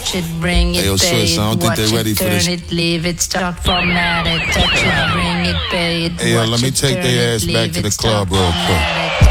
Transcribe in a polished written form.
touch it, bring it, Hey, yo, pay Swiss, I don't it, think watch they ready it, for turn this. it, leave it, start formatted, touch it, bring it, pay it, Hey, yo, watch let me it, take turn their it, ass back leave to the it, start club real quick. formatted.